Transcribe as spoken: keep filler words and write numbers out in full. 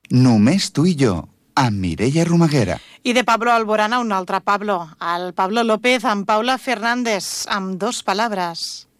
Només tu i jo, amb Mireia Romaguera. I de Pablo Alborán a un altre Pablo, el Pablo López amb Paula Fernández, amb dos paraules.